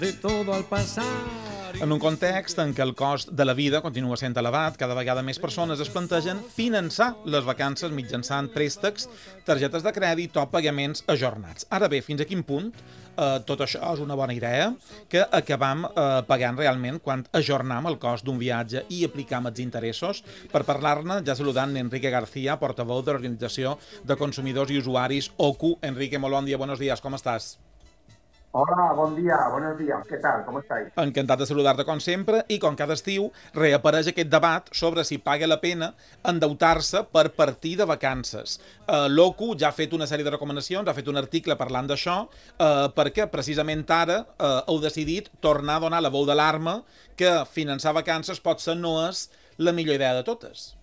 De todo al pasar. En un context en què el cost de la vida continua sent elevat, cada vegada més persones es plantegen finançar les vacances mitjançant préstecs, targetes de crèdit o pagaments ajornats. Ara bé, fins a quin punt tot això és una bona idea, que acabam pagant realment quan ajornam el cost d'un viatge i aplicam els interessos? Per parlar-ne, ja saludant Enrique García, portaveu de l'Organització de Consumidors i Usuaris OCU. Enrique, molt bon dia, buenos días, com estàs? Hola, buen día, buenos días. ¿Qué tal? ¿Cómo estáis? Encantat de saludar-te com sempre i com cada estiu reapareix aquest debat sobre si paga la pena endeutar-se per partir de vacances. L'OCU ja ha fet una sèrie de recomanacions, ha fet un article parlant d'això, perquè precisament ara heu decidit tornar a donar la veu d'alarma que finançar vacances potser no és la millor idea de totes.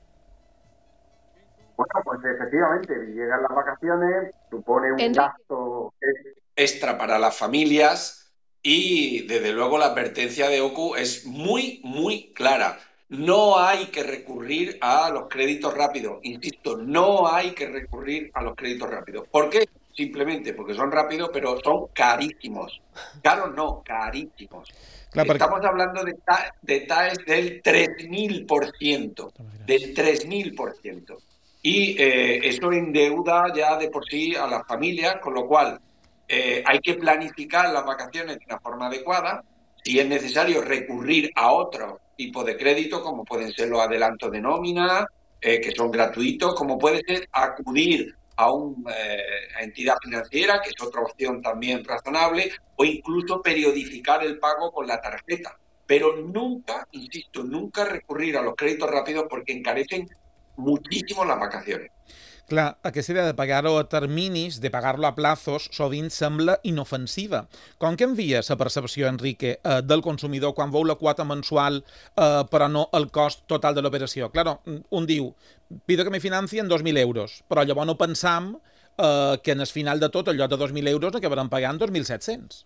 Bueno, pues efectivamente, llegan las vacaciones, supone un gasto extra para las familias y desde luego la advertencia de OCU es muy, muy clara. No hay que recurrir a los créditos rápidos. Insisto, no hay que recurrir a los créditos rápidos. ¿Por qué? Simplemente porque son rápidos, pero son carísimos. Caros no, carísimos. Claro, estamos hablando de TAEs del 3000%. Del 3000%. Y eso endeuda ya de por sí a las familias, con lo cual hay que planificar las vacaciones de una forma adecuada. Si es necesario recurrir a otro tipo de crédito, como pueden ser los adelantos de nómina, que son gratuitos, como puede ser acudir a una entidad financiera, que es otra opción también razonable, o incluso periodificar el pago con la tarjeta. Pero nunca, insisto, nunca recurrir a los créditos rápidos porque encarecen muchísimo las vacaciones. Clar, aquesta idea de pagar-ho a terminis, de pagar-lo a plazos, sovint sembla inofensiva. Com que envia la percepció, Enrique, del consumidor quan veu la quota mensual però no el cost total de l'operació? Claro, un diu, pido que me financien 2.000 euros, però llavors no pensam que en el final de tot, en lloc de 2.000 euros, acabaran pagant 2.700.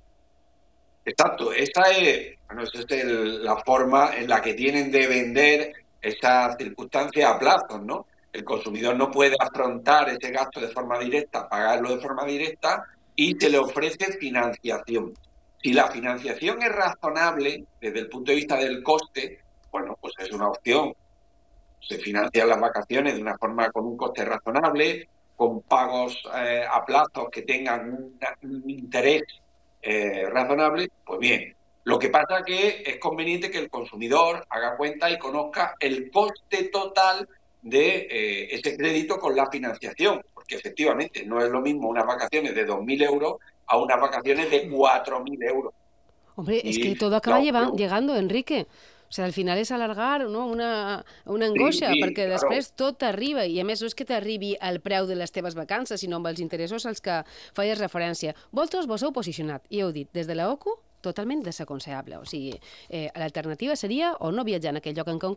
Exacto, esa es la forma en la que tienen de vender esa circunstancia a plazos, ¿no? El consumidor no puede afrontar ese gasto de forma directa, pagarlo de forma directa y se le ofrece financiación. Si la financiación es razonable desde el punto de vista del coste, bueno, pues es una opción. Se financian las vacaciones de una forma con un coste razonable, con pagos a plazos que tengan un interés razonable, pues bien. Lo que pasa que es conveniente que el consumidor haga cuenta y conozca el coste total de ese crédito con la financiación, porque efectivamente no es lo mismo unas vacaciones de 2.000 euros a unas vacaciones de 4.000 euros. Hombre, es que todo acaba llegando, Enrique. O sigui, al final és alargar, no? una angoixa, perquè després tot t'arriba, i a més no és que t'arribi al preu de les teves vacances, sinó amb els interessos als que feies referència. Vosaltres vos heu posicionat, i heu dit, des de la OCU, totalment desaconsellable. O sigui, l'alternativa seria o no viatjar en aquell lloc en concret,